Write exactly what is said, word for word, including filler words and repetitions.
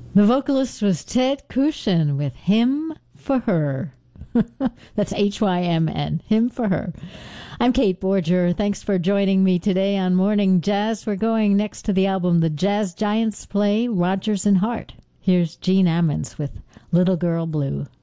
The vocalist was Ted Cushion with Hymn for Her. That's H Y M N, Hymn for Her. I'm Kate Borger. Thanks for joining me today on Morning Jazz. We're going next to the album The Jazz Giants Play Rodgers and Hart. Here's Gene Ammons with Little Girl Blue.